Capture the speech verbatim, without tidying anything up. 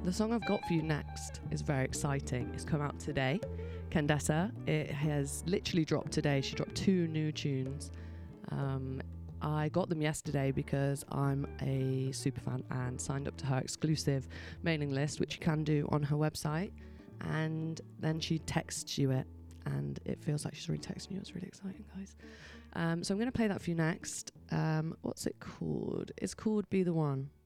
the song I've got for you next is very exciting. It's come out today. Kendessa, it has literally dropped today. She dropped two new tunes. Um, I got them yesterday because I'm a super fan and signed up to her exclusive mailing list, which you can do on her website. And then she texts you it, and it feels like she's really texting you. It's really exciting, guys. Um, so I'm going to play that for you next. Um, what's it called? It's called Be The One.